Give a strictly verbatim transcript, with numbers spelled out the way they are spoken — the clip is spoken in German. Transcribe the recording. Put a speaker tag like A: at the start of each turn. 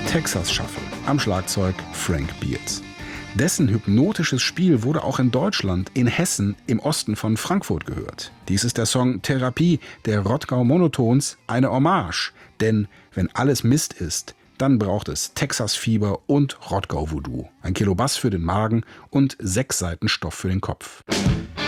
A: Texas Shuffle, am Schlagzeug Frank Beards. Dessen hypnotisches Spiel wurde auch in Deutschland, in Hessen, im Osten von Frankfurt gehört. Dies ist der Song Therapie der Rottgau Monotons, eine Hommage. Denn wenn alles Mist ist, dann braucht es Texas-Fieber und Rottgau-Voodoo. Ein Kilo Bass für den Magen und sechs Seiten Stoff für den Kopf.